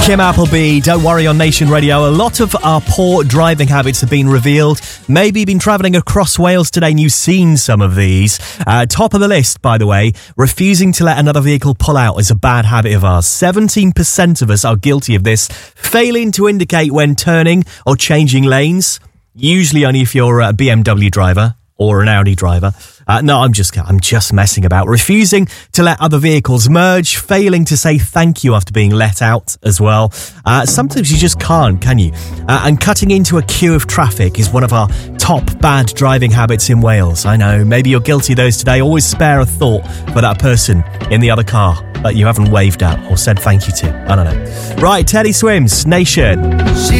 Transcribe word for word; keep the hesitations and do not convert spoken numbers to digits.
Kim Appleby, Don't Worry on Nation Radio. A lot of our poor driving habits have been revealed. Maybe you've been travelling across Wales today and you've seen some of these. Uh, top of the list, by the way, refusing to let another vehicle pull out is a bad habit of ours. seventeen percent of us are guilty of this. Failing to indicate when turning or changing lanes, usually only if you're a B M W driver or an Audi driver. Uh, no, I'm just I'm just messing about. Refusing to let other vehicles merge, failing to say thank you after being let out as well. Uh, sometimes you just can't, can you? Uh, and cutting into a queue of traffic is one of our top bad driving habits in Wales. I know, maybe you're guilty of those today. Always spare a thought for that person in the other car that you haven't waved at or said thank you to. I don't know. Right, Teddy Swims, Nation. She